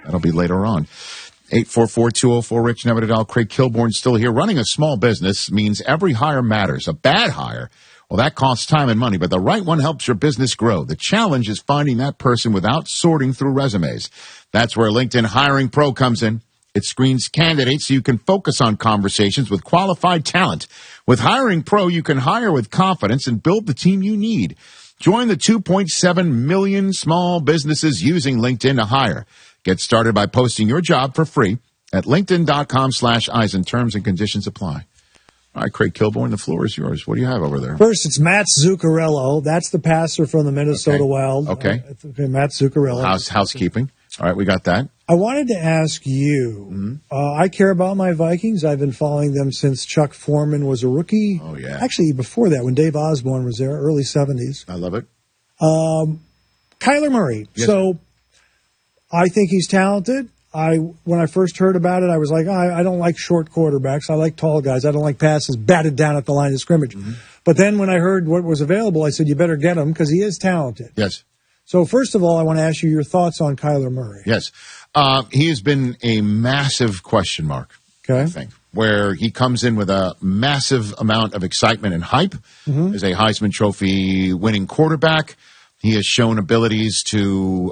That'll be later on. 844-204-RICH, never to dial. Craig Kilborn still here. Running a small business means every hire matters. A bad hire, well, that costs time and money, but the right one helps your business grow. The challenge is finding that person without sorting through resumes. That's where LinkedIn Hiring Pro comes in. It screens candidates so you can focus on conversations with qualified talent. With Hiring Pro, you can hire with confidence and build the team you need. Join the 2.7 million small businesses using LinkedIn to hire. Get started by posting your job for free at linkedin.com/Eisen. Terms and conditions apply. All right, Craig Kilborn, the floor is yours. What do you have over there? First, it's Matt Zuccarello. That's the passer from the Minnesota Wild. Okay. Matt Zuccarello. Housekeeping. All right, we got that. I wanted to ask you, I care about my Vikings. I've been following them since Chuck Foreman was a rookie. Oh, yeah. Actually, before that, when Dave Osborne was there, early 70s. I love it. Kyler Murray. Yes, so I think he's talented. When I first heard about it, I was like, I don't like short quarterbacks. I like tall guys. I don't like passes batted down at the line of scrimmage. But then when I heard what was available, I said, you better get him because he is talented. Yes. So first of all, I want to ask you your thoughts on Kyler Murray. Yes. He has been a massive question mark, I think, where he comes in with a massive amount of excitement and hype as a Heisman Trophy winning quarterback. He has shown abilities to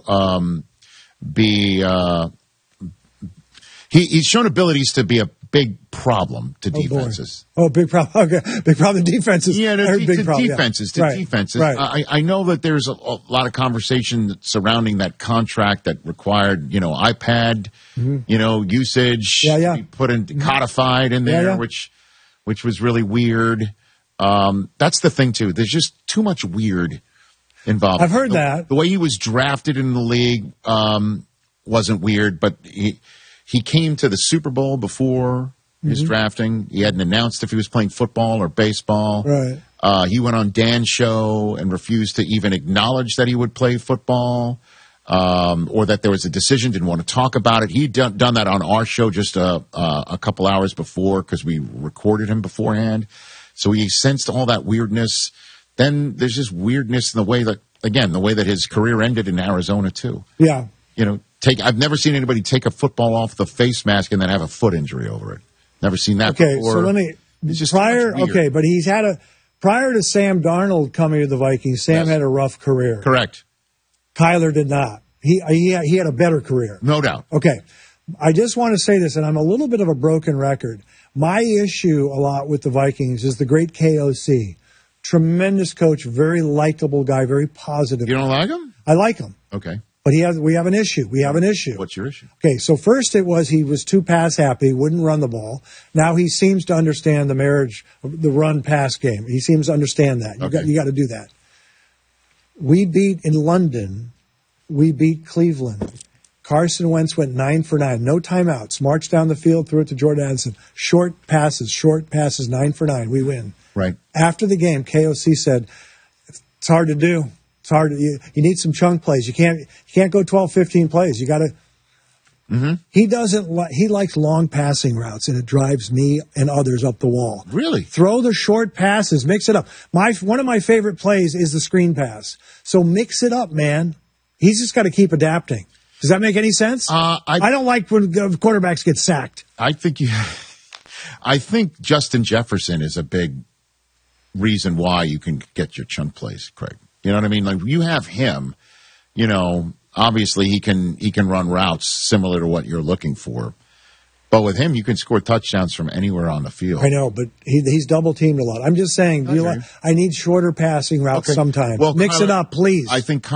he's shown abilities to be a big problem to defenses. Big problem. Okay. Big problem to defenses. Yeah, defenses. Right. I know that there's a lot of conversation surrounding that contract that required, iPad, usage. Yeah. Be put in codified in there, which was really weird. That's the thing too. There's just too much weird involved. I've heard that. The way he was drafted in the league wasn't weird, but he came to the Super Bowl before his drafting. He hadn't announced if he was playing football or baseball. Right. He went on Dan's show and refused to even acknowledge that he would play football or that there was a decision, didn't want to talk about it. He'd done that on our show just a couple hours before because we recorded him beforehand. So he sensed all that weirdness. Then there's just weirdness in the way that his career ended in Arizona, too. Yeah. I've never seen anybody take a football off the face mask and then have a foot injury over it. Never seen that before. Okay, so let me but he's had prior to Sam Darnold coming to the Vikings, Sam had a rough career. Correct. Kyler did not. He had a better career. No doubt. Okay. I just want to say this, and I'm a little bit of a broken record. My issue a lot with the Vikings is the great KOC. Tremendous coach, very likable guy, very positive. You don't like him? I like him. Okay. But we have an issue. What's your issue? Okay, so first he was too pass happy, wouldn't run the ball. Now he seems to understand the run pass game. He seems to understand that. You got to do that. In London, we beat Cleveland. Carson Wentz went 9 for 9, no timeouts. Marched down the field, threw it to Jordan Addison. Short passes, 9 for 9. We win. Right. After the game, KOC said, it's hard to do. It's hard. You need some chunk plays. You can't go 12, 15 plays. You got to. He likes long passing routes, and it drives me and others up the wall. Really? Throw the short passes, mix it up. One of my favorite plays is the screen pass. So mix it up, man. He's just got to keep adapting. Does that make any sense? I don't like when quarterbacks get sacked. I think Justin Jefferson is a big reason why you can get your chunk plays, Craig. You know what I mean? Like you have him, obviously he can run routes similar to what you're looking for. But with him, you can score touchdowns from anywhere on the field. I know, but he's double teamed a lot. I'm just saying, I need shorter passing routes sometimes. Well, mix it up, please. I think